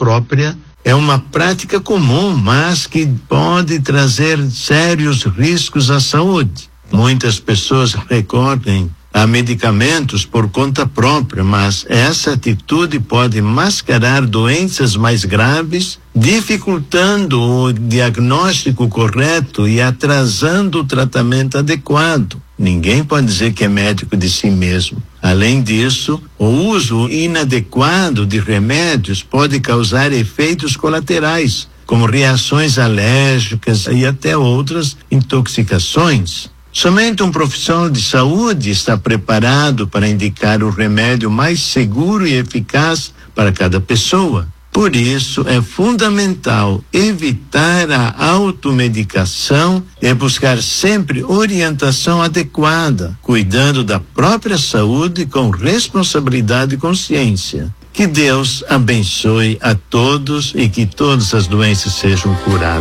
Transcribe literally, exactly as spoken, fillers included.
própria é uma prática comum, mas que pode trazer sérios riscos à saúde. Muitas pessoas recorrem a medicamentos por conta própria, mas essa atitude pode mascarar doenças mais graves, dificultando o diagnóstico correto e atrasando o tratamento adequado. Ninguém pode dizer que é médico de si mesmo. Além disso, o uso inadequado de remédios pode causar efeitos colaterais, como reações alérgicas e até outras intoxicações. Somente um profissional de saúde está preparado para indicar o remédio mais seguro e eficaz para cada pessoa. Por isso, é fundamental evitar a automedicação e buscar sempre orientação adequada, cuidando da própria saúde com responsabilidade e consciência. Que Deus abençoe a todos e que todas as doenças sejam curadas.